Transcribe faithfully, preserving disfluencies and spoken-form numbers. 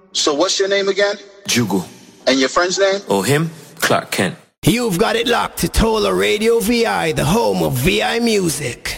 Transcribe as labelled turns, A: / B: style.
A: So what's your name again?
B: Jugu.
A: And your friend's name?
B: Oh, him? Clark Kent.
C: You've got it locked to Tola Radio V I, the home of V I music.